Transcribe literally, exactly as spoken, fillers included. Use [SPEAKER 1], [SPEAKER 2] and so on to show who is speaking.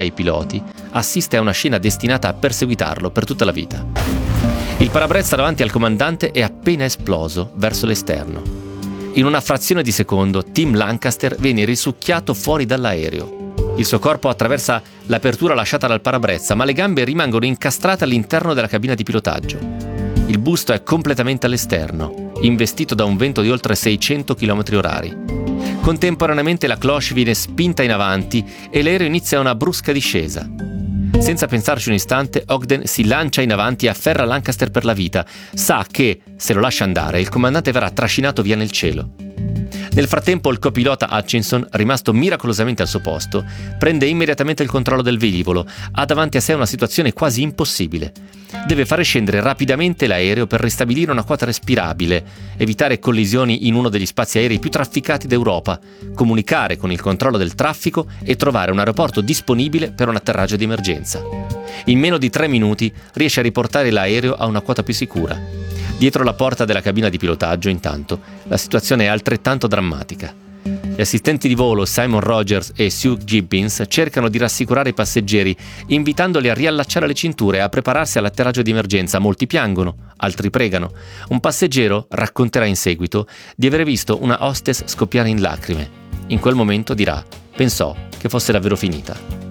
[SPEAKER 1] ai piloti, assiste a una scena destinata a perseguitarlo per tutta la vita. Il parabrezza davanti al comandante è appena esploso verso l'esterno. In una frazione di secondo, Tim Lancaster viene risucchiato fuori dall'aereo. Il suo corpo attraversa l'apertura lasciata dal parabrezza, ma le gambe rimangono incastrate all'interno della cabina di pilotaggio. Il busto è completamente all'esterno, investito da un vento di oltre seicento chilometri orari. Contemporaneamente la cloche viene spinta in avanti e l'aereo inizia una brusca discesa. Senza pensarci un istante, Ogden si lancia in avanti e afferra Lancaster per la vita. Sa che, se lo lascia andare, il comandante verrà trascinato via nel cielo. Nel frattempo il copilota Hutchinson, rimasto miracolosamente al suo posto, prende immediatamente il controllo del velivolo. Ha davanti a sé una situazione quasi impossibile. Deve fare scendere rapidamente l'aereo per ristabilire una quota respirabile, evitare collisioni in uno degli spazi aerei più trafficati d'Europa, comunicare con il controllo del traffico e trovare un aeroporto disponibile per un atterraggio di emergenza. In meno di tre minuti riesce a riportare l'aereo a una quota più sicura. Dietro la porta della cabina di pilotaggio, intanto, la situazione è altrettanto drammatica. Gli assistenti di volo Simon Rogers e Sue Gibbins cercano di rassicurare i passeggeri, invitandoli a riallacciare le cinture e a prepararsi all'atterraggio di emergenza. Molti piangono, altri pregano. Un passeggero racconterà in seguito di aver visto una hostess scoppiare in lacrime. In quel momento dirà: pensò che fosse davvero finita.